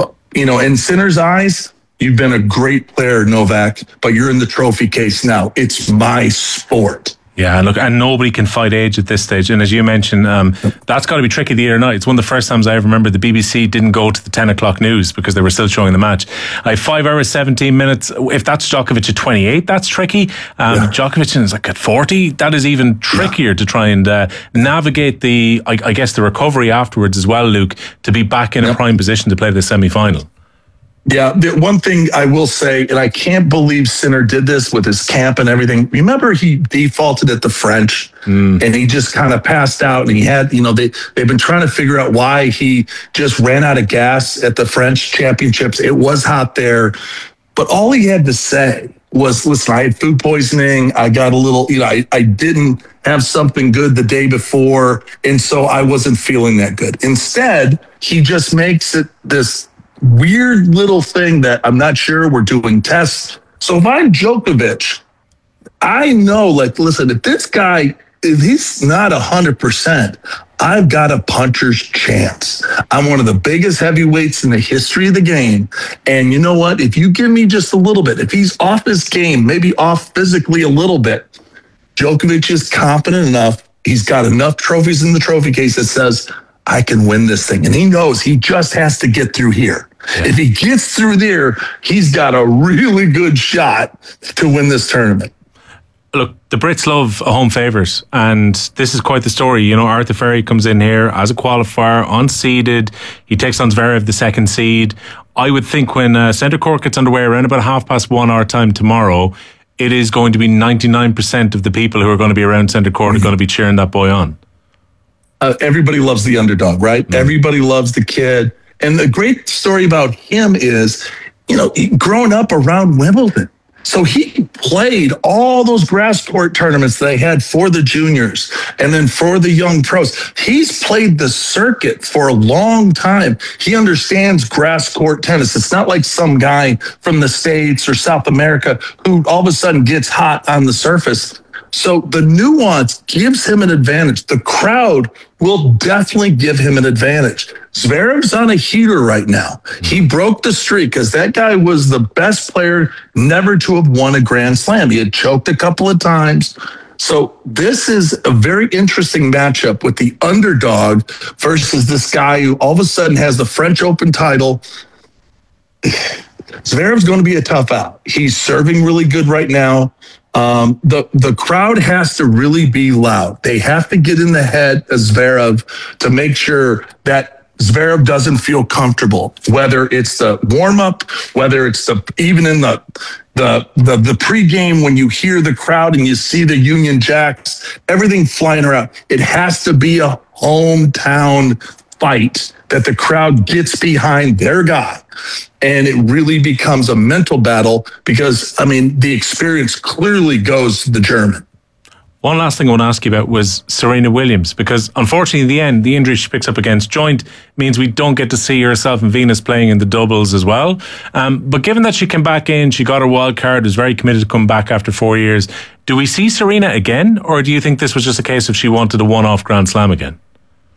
in Sinner's eyes, you've been a great player, Novak, but you're in the trophy case now. It's my sport. Yeah, look, and nobody can fight age at this stage. And as you mentioned, that's got to be tricky the other night. It's one of the first times I ever remember the BBC didn't go to the 10 o'clock news because they were still showing the match. 5 hours, 17 minutes. If that's Djokovic at 28, that's tricky. Djokovic is like at 40. That is even trickier to try and navigate I guess, the recovery afterwards as well, Luke, to be back in a prime position to play the semi-final. Yeah, the one thing I will say, and I can't believe Sinner did this with his camp and everything. Remember, he defaulted at the French and he just kind of passed out. And he had, they've been trying to figure out why he just ran out of gas at the French championships. It was hot there. But all he had to say was, listen, I had food poisoning. I got a little, I didn't have something good the day before. And so I wasn't feeling that good. Instead, he just makes it this weird little thing that I'm not sure we're doing tests. So if I'm Djokovic, I know, listen, if this guy, if he's not 100%, I've got a puncher's chance. I'm one of the biggest heavyweights in the history of the game. And you know what? If you give me just a little bit, if he's off his game, maybe off physically a little bit, Djokovic is confident enough. He's got enough trophies in the trophy case that says, I can win this thing. And he knows he just has to get through here. Yeah. If he gets through there, he's got a really good shot to win this tournament. Look, the Brits love a home favourite, and this is quite the story. Arthur Ferry comes in here as a qualifier, unseeded. He takes on Zverev, the second seed. I would think when centre court gets underway around about 1:30 our time tomorrow, it is going to be 99% of the people who are going to be around centre court are going to be cheering that boy on. Everybody loves the underdog, right? Mm. Everybody loves the kid. And the great story about him is, growing up around Wimbledon. So he played all those grass court tournaments they had for the juniors and then for the young pros. He's played the circuit for a long time. He understands grass court tennis. It's not like some guy from the States or South America who all of a sudden gets hot on the surface. So the nuance gives him an advantage. The crowd will definitely give him an advantage. Zverev's on a heater right now. He broke the streak because that guy was the best player never to have won a Grand Slam. He had choked a couple of times. So this is a very interesting matchup with the underdog versus this guy who all of a sudden has the French Open title. Zverev's going to be a tough out. He's serving really good right now. The crowd has to really be loud. They have to get in the head of Zverev to make sure that Zverev doesn't feel comfortable, whether it's the warm-up, whether it's even in the pregame when you hear the crowd and you see the Union Jacks, everything flying around. It has to be a hometown fight that the crowd gets behind their guy. And it really becomes a mental battle because, the experience clearly goes to the German. One last thing I want to ask you about was Serena Williams, because unfortunately in the end, the injury she picks up against joint means we don't get to see herself and Venus playing in the doubles as well. But given that she came back in, she got her wild card, was very committed to come back after 4 years. Do we see Serena again? Or do you think this was just a case of she wanted a one-off Grand Slam again?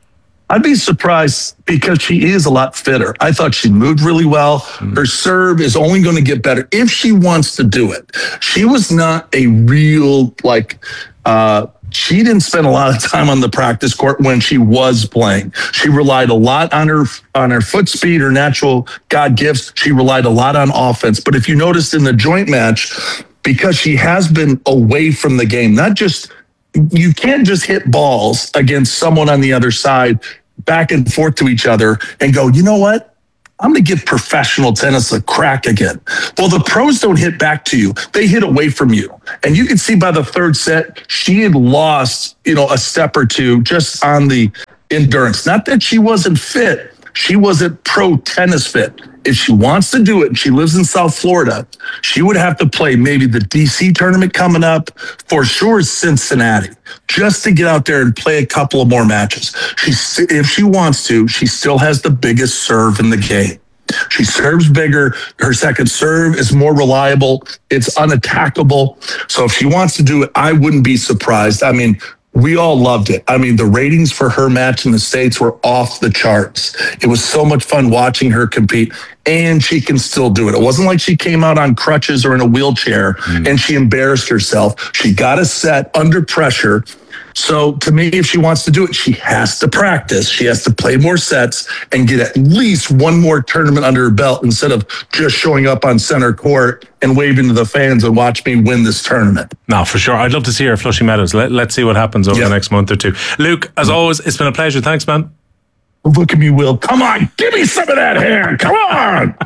I'd be surprised because she is a lot fitter. I thought she moved really well. Her serve is only going to get better if she wants to do it. She was not a real, she didn't spend a lot of time on the practice court when she was playing. She relied a lot on her foot speed, her natural God gifts. She relied a lot on offense. But if you noticed in the joint match, because she has been away from the game, you can't just hit balls against someone on the other side back and forth to each other and go, you know what? I'm going to give professional tennis a crack again. Well, the pros don't hit back to you. They hit away from you. And you can see by the third set, she had lost, a step or two just on the endurance. Not that she wasn't fit. She wasn't pro tennis fit. If she wants to do it, and she lives in South Florida, she would have to play maybe the DC tournament coming up, for sure Cincinnati, just to get out there and play a couple of more matches. If she wants to, she still has the biggest serve in the game. She serves bigger. Her second serve is more reliable. It's unattackable. So if she wants to do it, I wouldn't be surprised. I mean, we all loved it. I mean, the ratings for her match in the States were off the charts. It was so much fun watching her compete, and she can still do it. It wasn't like she came out on crutches or in a wheelchair and she embarrassed herself. She got a set under pressure. So to me, if she wants to do it, she has to practice. She has to play more sets and get at least one more tournament under her belt instead of just showing up on center court and waving to the fans and watch me win this tournament. No, for sure. I'd love to see her at Flushing Meadows. Let's see what happens over the next month or two. Luke, as always, it's been a pleasure. Thanks, man. Look at me, Will. Come on, give me some of that hair. Come on.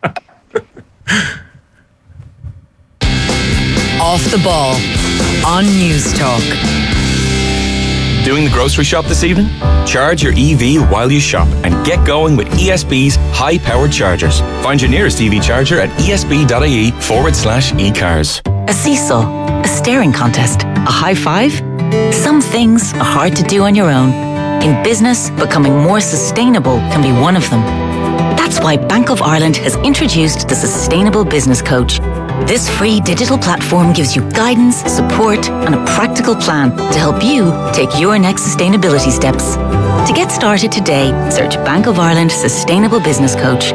Off the Ball on News Talk. Doing the grocery shop this evening? Charge your EV while you shop and get going with ESB's high-powered chargers. Find your nearest EV charger at esb.ie/ecars. A seesaw, a staring contest, a high five? Some things are hard to do on your own. In business, becoming more sustainable can be one of them. That's why Bank of Ireland has introduced the Sustainable Business Coach. This free digital platform gives you guidance, support, and a practical plan to help you take your next sustainability steps. To get started today, search Bank of Ireland Sustainable Business Coach.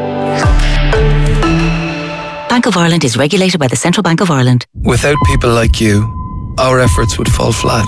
Bank of Ireland is regulated by the Central Bank of Ireland. Without people like you, our efforts would fall flat.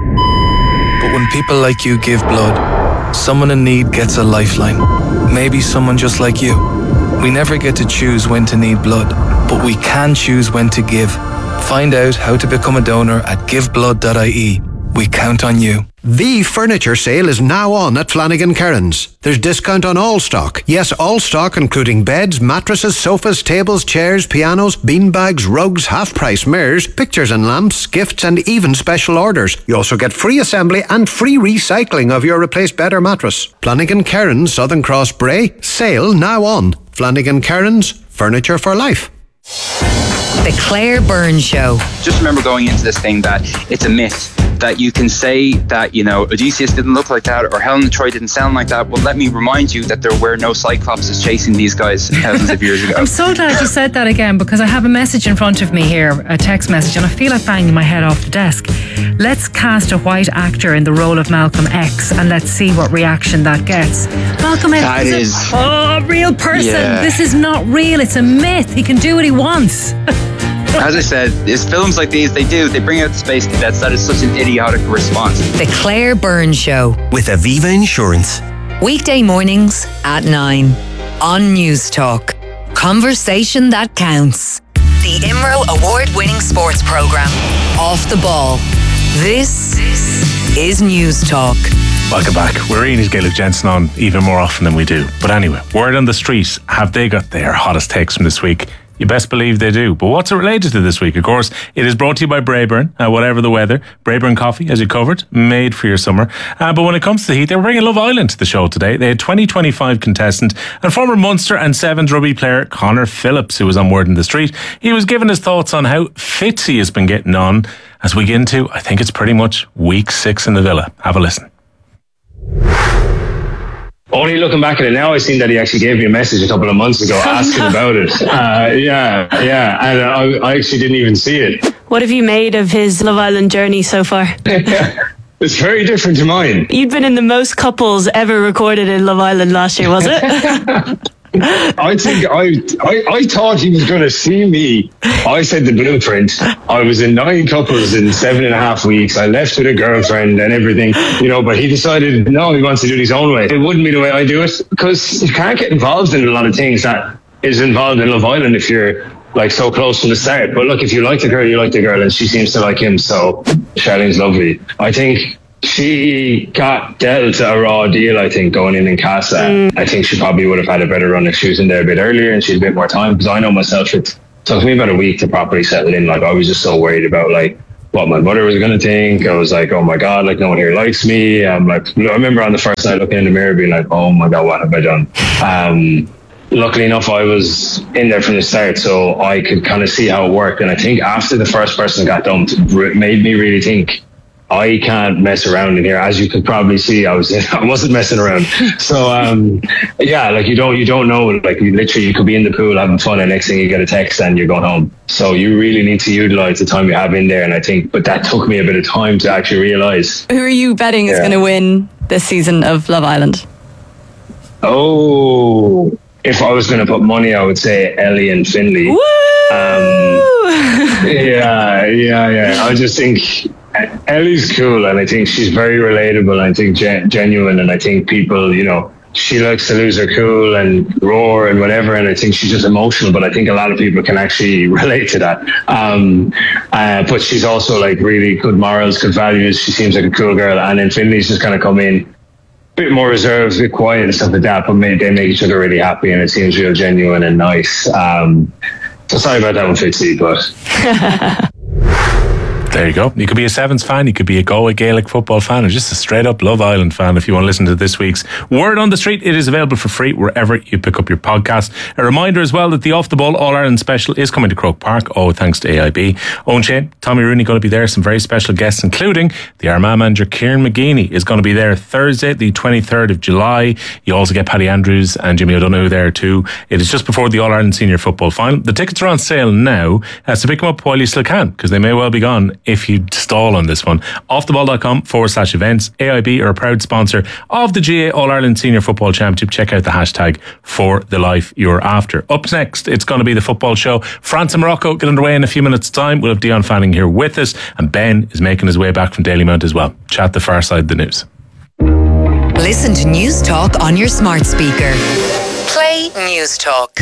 But when people like you give blood, someone in need gets a lifeline. Maybe someone just like you. We never get to choose when to need blood, but we can choose when to give. Find out how to become a donor at giveblood.ie. We count on you. The furniture sale is now on at Flanagan Cairns. There's discount on all stock. Yes, all stock, including beds, mattresses, sofas, tables, chairs, pianos, beanbags, rugs, half-price mirrors, pictures and lamps, gifts, and even special orders. You also get free assembly and free recycling of your replaced bed or mattress. Flanagan Cairns, Southern Cross Bray. Sale now on. Flanagan Cairns, furniture for life. The Claire Byrne Show. Just remember going into this thing that it's a myth. That you can say that, Odysseus didn't look like that or Helen of Troy didn't sound like that. Well, let me remind you that there were no Cyclopses chasing these guys thousands of years ago. I'm so glad you said that again, because I have a message in front of me here, a text message, and I feel like banging my head off the desk. Let's cast a white actor in the role of Malcolm X and let's see what reaction that gets. Malcolm X is a real person. Yeah. This is not real. It's a myth. He can do what he wants. As I said, it's films like these, they bring out the space cadets. That is such an idiotic response. The Claire Byrne Show. With Aviva Insurance. Weekday mornings at 9 on News Talk. Conversation that counts. The IMRO award-winning sports programme. Off the Ball. This is News Talk. Welcome back. We're really need to get Luke Jensen on even more often than we do. But anyway, word on the street, have they got their hottest takes from this week? You best believe they do. But what's it related to this week? Of course, it is brought to you by Braeburn, whatever the weather. Braeburn coffee, as you covered, made for your summer. But when it comes to the heat, they were bringing Love Island to the show today. They had 2025 contestant and former Munster and Sevens rugby player Connor Phillips, who was on Word in the Street. He was giving his thoughts on how fit he has been getting on as we get into, I think it's pretty much week 6 in the Villa. Have a listen. Only looking back at it now, I seen that he actually gave me a message a couple of months ago asking about it. And I actually didn't even see it. What have you made of his Love Island journey so far? It's very different to mine. You'd been in the most couples ever recorded in Love Island last year, was it? I think I thought he was going to see me. I said the blueprint. I was in 9 couples in 7.5 weeks. I left with a girlfriend and everything, but he decided, no, he wants to do it his own way. It wouldn't be the way I do it, because you can't get involved in a lot of things that is involved in Love Island if you're like so close from the start. But look, if you like the girl, you like the girl, and she seems to like him, so Charlene's lovely. I think she got dealt a raw deal, I think, going in Casa. I think she probably would have had a better run if she was in there a bit earlier and she had a bit more time, because I know myself, it took me about a week to properly settle in. Like, I was just so worried about like what my mother was going to think. I was like, oh my God, like no one here likes me. I remember on the first night looking in the mirror being like, oh my God, what have I done? Luckily enough, I was in there from the start, so I could kind of see how it worked. And I think after the first person got dumped, it made me really think, I can't mess around in here. As you could probably see, I wasn't messing around. So like you don't know. Like you could be in the pool having fun, and next thing you get a text and you're going home. So you really need to utilize the time you have in there. And I think, but that took me a bit of time to actually realize. Who are you betting is going to win this season of Love Island? Oh, if I was going to put money, I would say Ellie and Finlay. Woo! Yeah. I just think Ellie's cool, and I think she's very relatable, and I think genuine, and I think people, she likes to lose her cool and roar and whatever, and I think she's just emotional, but I think a lot of people can actually relate to that. But she's also like really good morals, good values. She seems like a cool girl, and then Finley's just kind of come in a bit more reserved, a bit quiet and stuff like that, but they make each other really happy, and it seems real genuine and nice. So sorry about that one, Fitzy, but there you go. You could be a Sevens fan, you could be a Galway Gaelic football fan, or just a straight up Love Island fan if you want to listen to this week's Word on the Street. It is available for free wherever you pick up your podcast. A reminder as well that the Off the Ball All-Ireland special is coming to Croke Park, thanks to AIB. Owen Shane, Tommy Rooney going to be there, some very special guests, including the Armagh manager Kieran McGeeney is going to be there Thursday, the 23rd of July. You also get Paddy Andrews and Jimmy O'Donoghue there too. It is just before the All-Ireland Senior Football Final. The tickets are on sale now, so pick them up while you still can, because they may well be gone if you stall on this one. Offtheball.com/events. AIB are a proud sponsor of the GA All-Ireland Senior Football Championship. Check out the hashtag for the life you're after. Up next, it's going to be the football show. France and Morocco get underway in a few minutes' time. We'll have Dion Fanning here with us, and Ben is making his way back from Dalymount as well. Chat the far side of the news. Listen to News Talk on your smart speaker. Play News Talk.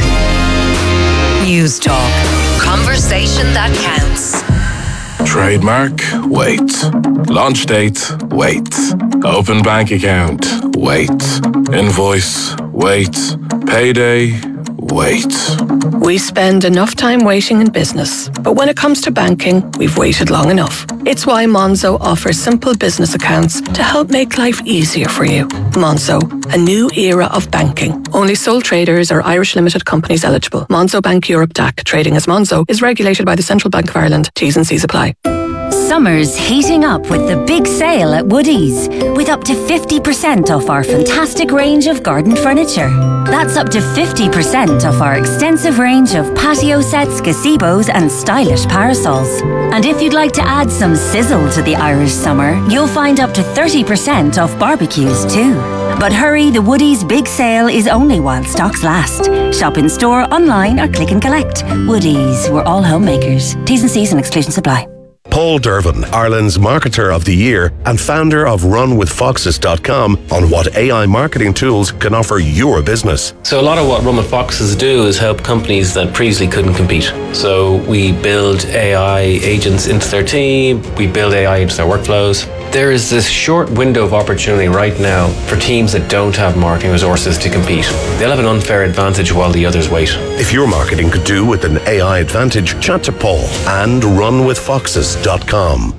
News Talk. Conversation that counts. Trademark, wait. Launch date, wait. Open bank account, wait. Invoice, wait. Payday, wait. We spend enough time waiting in business, but when it comes to banking, we've waited long enough. It's why Monzo offers simple business accounts to help make life easier for you. Monzo, a new era of banking. Only sole traders or Irish limited companies eligible. Monzo Bank Europe DAC, trading as Monzo, is regulated by the Central Bank of Ireland. T's and C's apply. Summer's heating up with the big sale at Woodies, with up to 50% off our fantastic range of garden furniture. That's up to 50% off our extensive range of patio sets, gazebos and stylish parasols. And if you'd like to add some sizzle to the Irish summer, you'll find up to 30% off barbecues too. But hurry, the Woodies big sale is only while stocks last. Shop in store, online or click and collect. Woodies, we're all homemakers. T's and C's and exclusions apply. Paul Dervin, Ireland's Marketer of the Year and founder of RunWithFoxes.com, on what AI marketing tools can offer your business. So a lot of what Run With Foxes do is help companies that previously couldn't compete. So we build AI agents into their team, we build AI into their workflows. There is this short window of opportunity right now for teams that don't have marketing resources to compete. They'll have an unfair advantage while the others wait. If your marketing could do with an AI advantage, chat to Paul and RunWithFoxes.com.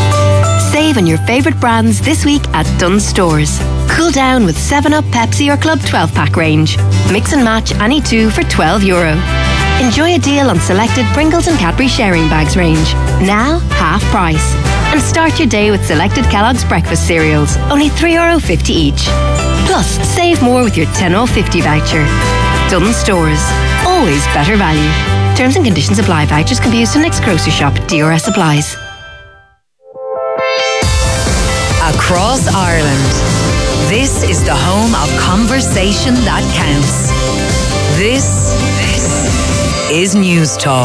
Save on your favourite brands this week at Dunnes Stores. Cool down with 7-Up, Pepsi or Club 12-pack range. Mix and match any two for €12. Enjoy a deal on selected Pringles and Cadbury sharing bags range. Now, half price. And start your day with selected Kellogg's breakfast cereals, only €3.50 each. Plus, save more with your €10.50 voucher. Dunnes Stores. Always better value. Terms and conditions apply. Vouchers can be used in next grocery shop. DRS applies. A across Ireland. This is the home of conversation that counts. This is News Talk.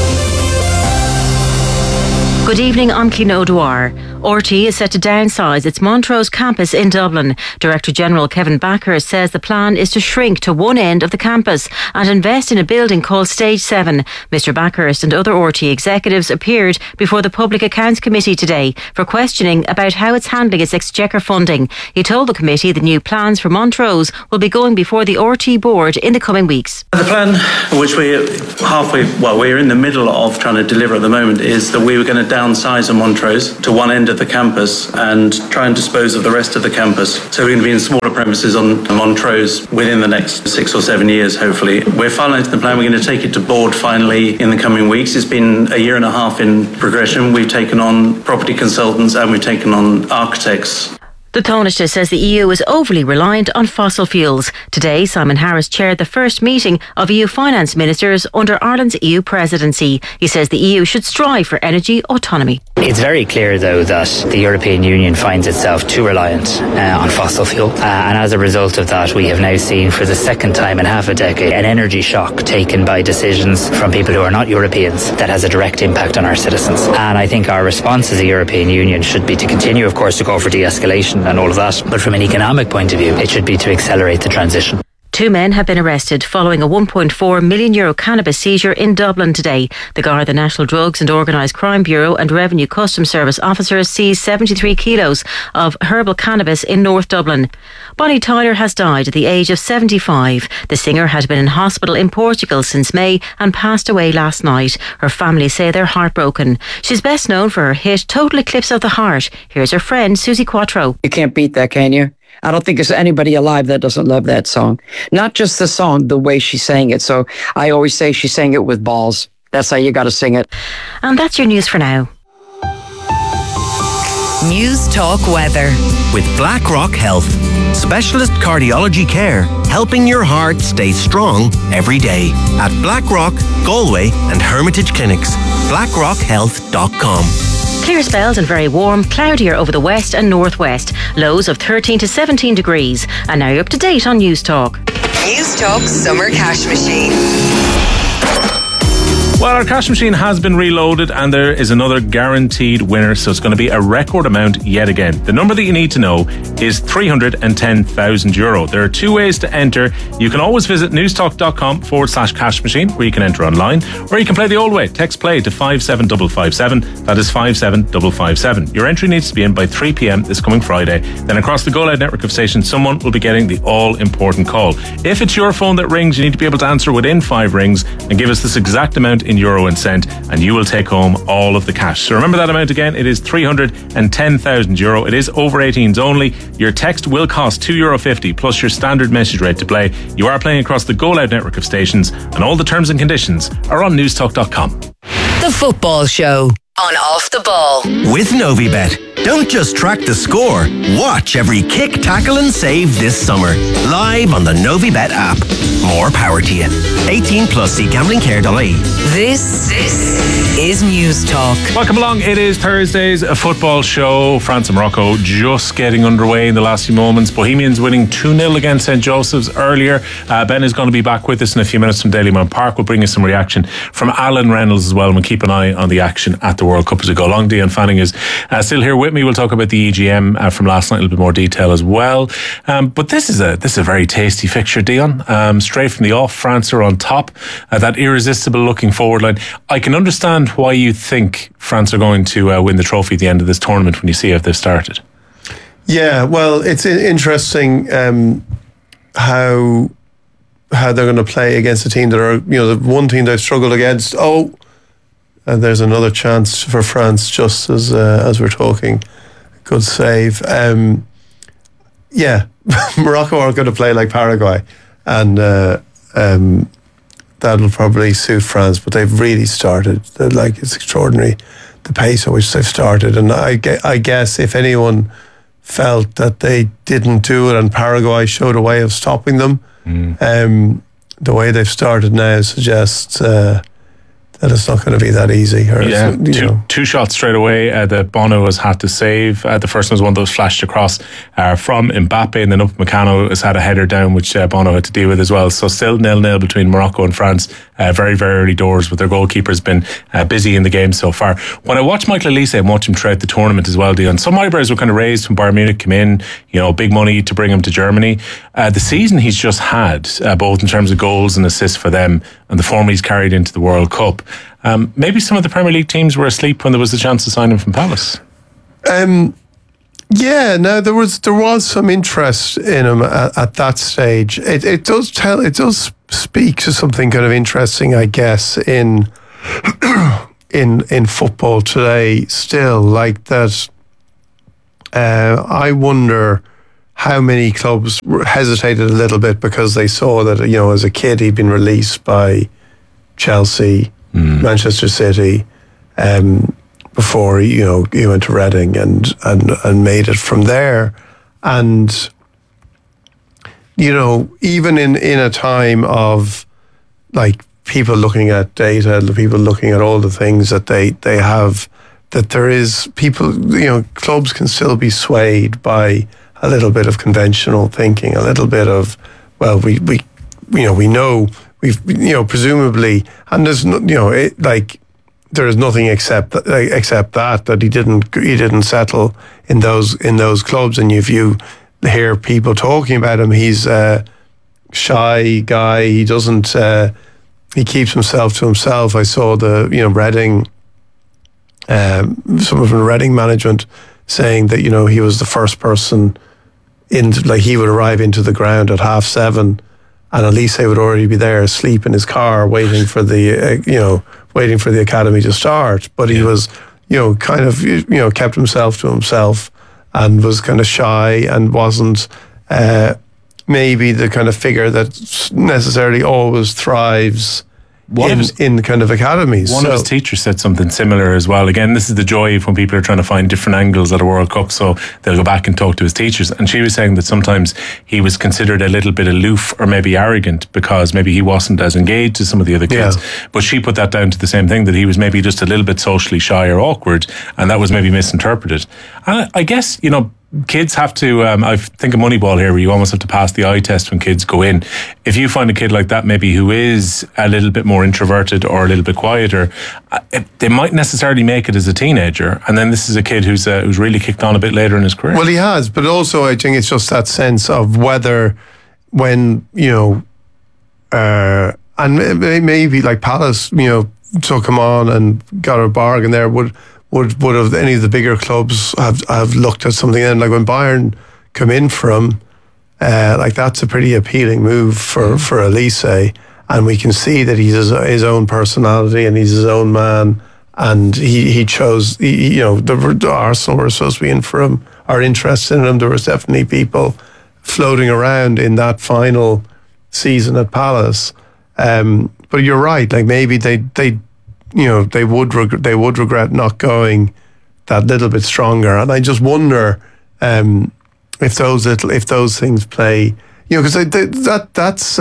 Good evening, I'm Clín O'Dwyer. RT is set to downsize its Montrose campus in Dublin. Director General Kevin Bakhurst says the plan is to shrink to one end of the campus and invest in a building called Stage 7. Mr Bakhurst and other RT executives appeared before the Public Accounts Committee today for questioning about how it's handling its exchequer funding. He told the committee the new plans for Montrose will be going before the RT board in the coming weeks. The plan, which we're in the middle of trying to deliver at the moment, is that we were going to downsize Montrose to one end of the campus and try and dispose of the rest of the campus. So we're going to be in smaller premises on Montrose within the next 6 or 7 years, hopefully. We're finalising the plan. We're going to take it to board finally in the coming weeks. It's been a year and a half in progression. We've taken on property consultants and we've taken on architects. The Taoiseach says the EU is overly reliant on fossil fuels. Today, Simon Harris chaired the first meeting of EU finance ministers under Ireland's EU presidency. He says the EU should strive for energy autonomy. It's very clear, though, that the European Union finds itself too reliant on fossil fuel. And as a result of that, we have now seen for the second time in half a decade an energy shock taken by decisions from people who are not Europeans that has a direct impact on our citizens. And I think our response as a European Union should be to continue, of course, to go for de-escalation and all of that. But from an economic point of view, it should be to accelerate the transition. 2 men have been arrested following a €1.4 million cannabis seizure in Dublin today. The Garda National Drugs and Organised Crime Bureau and Revenue Customs Service officers seized 73 kilos of herbal cannabis in North Dublin. Bonnie Tyler has died at the age of 75. The singer had been in hospital in Portugal since May and passed away last night. Her family say they're heartbroken. She's best known for her hit Total Eclipse of the Heart. Here's her friend Susie Quattro. You can't beat that, can you? I don't think there's anybody alive that doesn't love that song. Not just the song, the way she sang it. So I always say she sang it with balls. That's how you got to sing it. And that's your news for now. News Talk weather. With BlackRock Health. Specialist cardiology care, helping your heart stay strong every day. At BlackRock, Galway and Hermitage Clinics. BlackRockHealth.com. Clear spells and very warm, cloudier over the west and northwest. Lows of 13 to 17 degrees. And now you're up to date on News Talk. News Talk Summer Cash Machine. Well, our cash machine has been reloaded and there is another guaranteed winner, so it's going to be a record amount yet again. The number that you need to know is €310,000. There are 2 ways to enter. You can always visit newstalk.com/cash machine, where you can enter online, or you can play the old way. Text play to 57557. That is 57557. Your entry needs to be in by 3 p.m. this coming Friday. Then across the Go Loud network of stations, someone will be getting the all-important call. If it's your phone that rings, you need to be able to answer within 5 rings and give us this exact amount in euro and cent, and you will take home all of the cash. So remember that amount again, it is €310,000. It is over 18s only. Your text will cost €2.50 plus your standard message rate to play. You are playing across the Go Loud network of stations, and all the terms and conditions are on newstalk.com. The Football Show on Off the Ball. With Novibet. Don't just track the score. Watch every kick, tackle and save this summer. Live on the Novibet app. More power to you. 18 plus, see gamblingcare.ie. This is News Talk. Welcome along. It is Thursday's Football Show. France and Morocco just getting underway in the last few moments. Bohemians winning 2-0 against St. Joseph's earlier. Ben is going to be back with us in a few minutes from Dalymount Park. We'll bring you some reaction from Alan Reynolds as well, and we'll keep an eye on the action at the World Cup as we go along. Dion Fanning is still here with me. We'll talk about the EGM from last night in a little bit more detail as well. But this is a very tasty fixture, Dion. Straight from the off, France are on top. That irresistible looking forward line. I can understand why you think France are going to win the trophy at the end of this tournament when you see how they've started. Yeah, well, it's interesting how they're going to play against a team that are, the one team they've struggled against. And there's another chance for France just as we're talking. Good save. Morocco aren't going to play like Paraguay, and that'll probably suit France. But they've really started. It's extraordinary the pace at which they've started. And I guess if anyone felt that they didn't do it and Paraguay showed a way of stopping them, the way they've started now suggests that it's not going to be that easy. Or two shots straight away that Bono has had to save. The first one was one that was flashed across from Mbappe, and then Upamecano has had a header down, which Bono had to deal with as well. So still 0-0 between Morocco and France. Very, very early doors, but their goalkeeper's been busy in the game so far. When I watch Michael Olise and watch him throughout the tournament as well, Dion, some eyebrows were kind of raised when Bayern Munich came in, big money to bring him to Germany. The season he's just had, both in terms of goals and assists for them, and the form he's carried into the World Cup. Maybe some of the Premier League teams were asleep when there was a chance to sign him from Palace. There was some interest in him at that stage. It does speak to something kind of interesting, I guess, in football today. Still, like that. I wonder how many clubs hesitated a little bit because they saw that, as a kid he'd been released by Chelsea, Manchester City, before he went to Reading and made it from there. And even in a time of like people looking at data, people looking at all the things that they have, that there is people, clubs can still be swayed by a little bit of conventional thinking, a little bit of, well, we know we've, presumably, and there's there is nothing except that he didn't settle in those clubs. And if you hear people talking about him, he's a shy guy. He doesn't. He keeps himself to himself. I saw the Reading, someone from the Reading management saying that he was the first person he would arrive into the ground at 7:30. And Olise would already be there asleep in his car waiting for the academy to start. But he was, kind of, kept himself to himself and was kind of shy and wasn't maybe the kind of figure that necessarily always thrives in kind of academies. One of his teachers said something similar as well. Again, this is the joy of when people are trying to find different angles at a World Cup, so they'll go back and talk to his teachers. And she was saying that sometimes he was considered a little bit aloof or maybe arrogant because maybe he wasn't as engaged as some of the other kids. Yeah. But she put that down to the same thing, that he was maybe just a little bit socially shy or awkward, and that was maybe misinterpreted. And I guess, kids have to, I think of Moneyball here, where you almost have to pass the eye test when kids go in. If you find a kid like that maybe who is a little bit more introverted or a little bit quieter, they might necessarily make it as a teenager, and then this is a kid who's really kicked on a bit later in his career. Well, he has, but also I think it's just that sense of whether when, and maybe like Palace, took him on and got a bargain there, would have any of the bigger clubs have looked at something then? Like when Bayern come in for him, that's a pretty appealing move for Olise, and we can see that he's his own personality and he's his own man, and he chose, the Arsenal were supposed to be in for him, are interested in him. There was definitely people floating around in that final season at Palace, but you're right, like maybe they would regret not going that little bit stronger. And I just wonder if those things play, because that's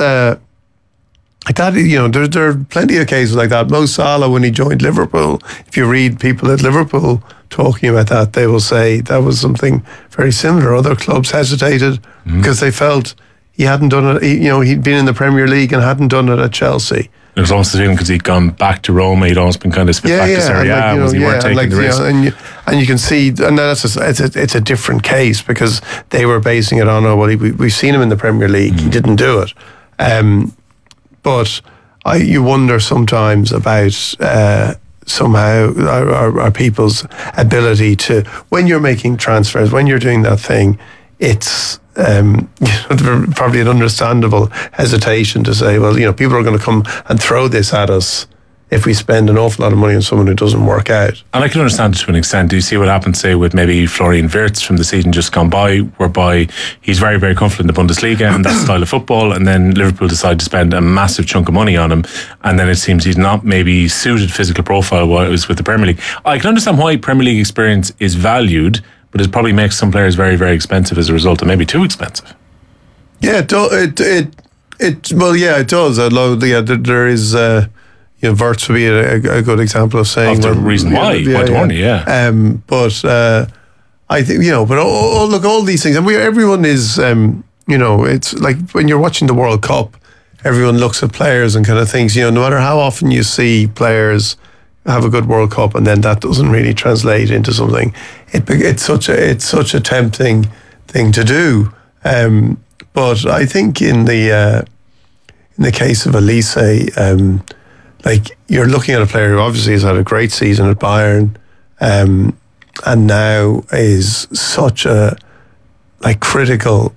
there are plenty of cases like that. Mo Salah, when he joined Liverpool, if you read people at Liverpool talking about that, they will say that was something very similar. Other clubs hesitated because they felt he hadn't done it. He'd been in the Premier League and hadn't done it at Chelsea. It was almost the feeling because he'd gone back to Roma, he'd almost been kind of spit back to Serie A. Was he weren't taking the risk? And you can see, and it's a different case because they were basing it on, we've seen him in the Premier League, he didn't do it. But you wonder sometimes about somehow our people's ability to, when you're making transfers, when you're doing that thing, it's probably an understandable hesitation to say, well, people are going to come and throw this at us if we spend an awful lot of money on someone who doesn't work out. And I can understand it to an extent. Do you see what happened, say, with maybe Florian Wirtz from the season just gone by, whereby he's very, very comfortable in the Bundesliga and that style of football, and then Liverpool decide to spend a massive chunk of money on him, and then it seems he's not maybe suited physical profile while it was with the Premier League. I can understand why Premier League experience is valued, but it probably makes some players very, very expensive as a result, and maybe too expensive. Yeah, it does. Although, there is, Wirtz would be a good example of saying Of the reason why Doherty, but I think but look, all these things, and everyone is it's like when you're watching the World Cup, everyone looks at players and kind of thinks, no matter how often you see players have a good World Cup and then that doesn't really translate into something, it's such a tempting thing to do. But I think in the case of Elise, like you're looking at a player who obviously has had a great season at Bayern, and now is such a critical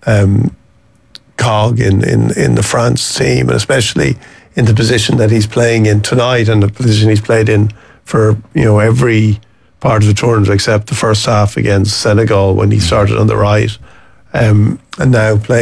cog in the France team, and especially in the position that he's playing in tonight and the position he's played in for every part of the tournament except the first half against Senegal when he started on the right, and now playing